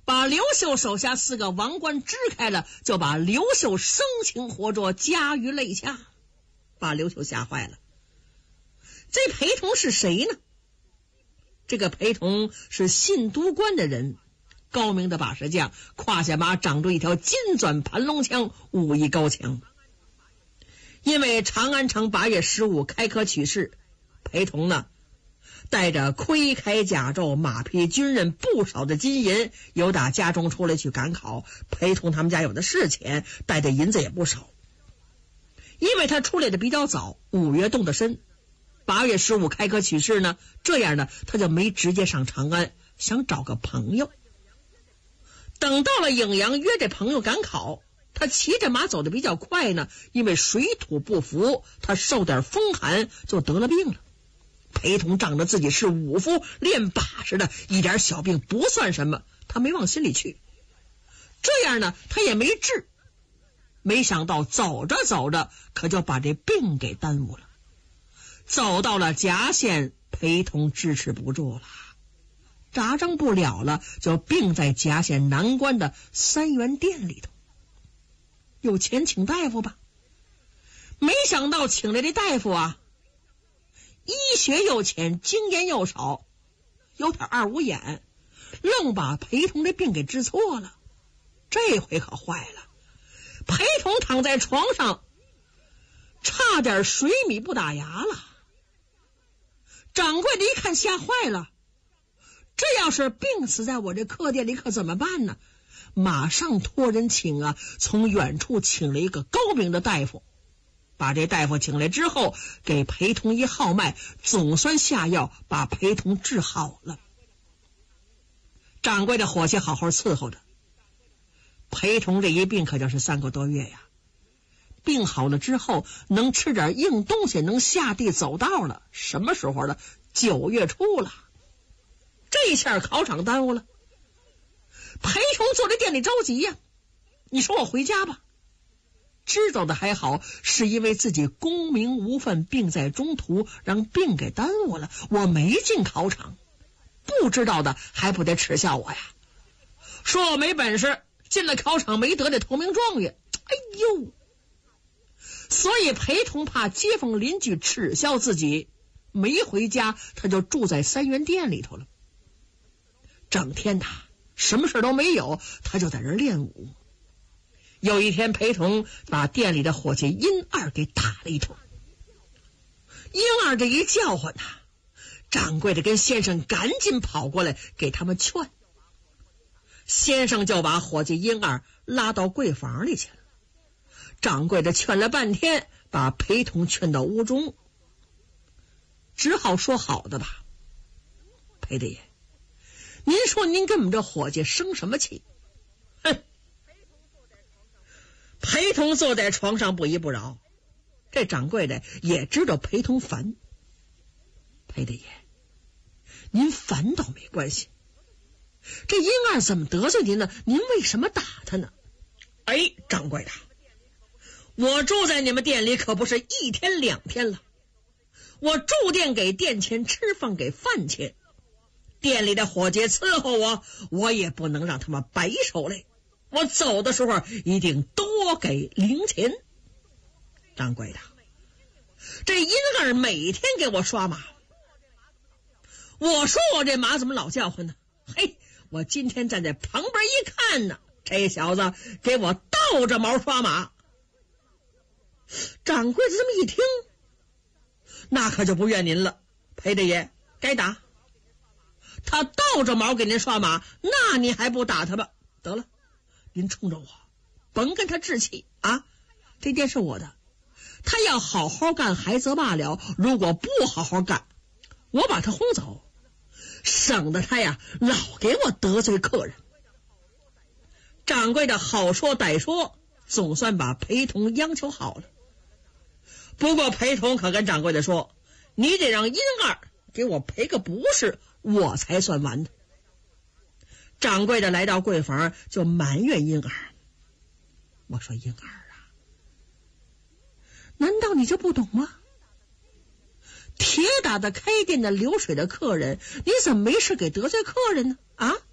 把刘秀手下4个王冠支开了，就把刘秀生擒活捉，加于肋下，把刘秀吓坏了。这裴同是谁呢？这个裴同是信都关的人，高明的把式将，胯下马长着一条金钻盘龙枪，武艺高强。因为长安城8月15开科取士，裴同呢带着盔铠甲胄、马匹、军人不少的金银，由打家中出来去赶考。裴同他们家有的是钱，带的银子也不少。因为他出来的比较早，5月动的身，8月15开科取士呢，这样呢他就没直接上长安，想找个朋友。等到了颍阳，约这朋友赶考，他骑着马走的比较快呢，因为水土不服，他受点风寒就得了病了。裴同仗着自己是武夫，练把式的，一点小病不算什么，他没往心里去。这样呢他也没治，没想到走着走着可就把这病给耽误了。走到了夹县，裴同支持不住了，扎针不了了，就病在夹县南关的3元店里头。有钱请大夫吧，没想到请来这大夫啊，医学又浅，经验又少，有点二五眼，愣把裴同这病给治错了。这回可坏了，裴同躺在床上，差点水米不打牙了。掌柜的一看吓坏了，这要是病死在我这客店里可怎么办呢？马上托人请啊，从远处请了一个高明的大夫，把这大夫请来之后，给裴同一号脉，总算下药把裴同治好了。掌柜的伙计好好伺候着，裴同这一病可就是3个多月呀。病好了之后，能吃点硬东西，能下地走道了。什么时候了？9月初了。这下考场耽误了。裴同坐在店里着急呀，你说我回家吧。知道的还好，是因为自己功名无分，病在中途，让病给耽误了。我没进考场，不知道的还不得耻笑我呀，说我没本事，进了考场没得这头名状元。哎呦！所以裴同怕街坊邻居耻笑自己，没回家，他就住在3元店里头了。整天他什么事都没有，他就在这练武。有一天，裴同把店里的伙计殷二给打了一顿。殷二这一叫唤他，掌柜的跟先生赶紧跑过来给他们劝。先生就把伙计殷二拉到柜房里去了。掌柜的劝了半天，把裴同劝到屋中，只好说好的吧。裴大爷，您说您跟我们这伙计生什么气？哼！裴同坐在床上不依不饶。这掌柜的也知道裴同烦。裴大爷，您烦倒没关系，这殷二怎么得罪您了？您为什么打他呢？哎，掌柜的，我住在你们店里可不是1天2天了，我住店给店钱，吃饭给饭钱，店里的伙计伺候我，我也不能让他们白手来，我走的时候一定多给零钱。掌柜的，这殷二每天给我刷马，我说我这马怎么老叫唤呢？嘿，我今天站在旁边一看呢，这小子给我倒着毛刷马。掌柜的这么一听，那可就不怨您了，裴大爷该打。他倒着毛给您刷马，那你还不打他吧？得了，您冲着我，甭跟他置气啊！这店是我的，他要好好干还则罢了，如果不好好干，我把他轰走，省得他呀老给我得罪客人。掌柜的好说歹说，总算把裴同央求好了。不过裴同可跟掌柜的说，你得让殷二给我赔个不是，我才算完的。掌柜的来到柜房就埋怨殷二，我说殷二啊，难道你就不懂吗？铁打的开店的流水的客人，你怎么没事给得罪客人呢？啊，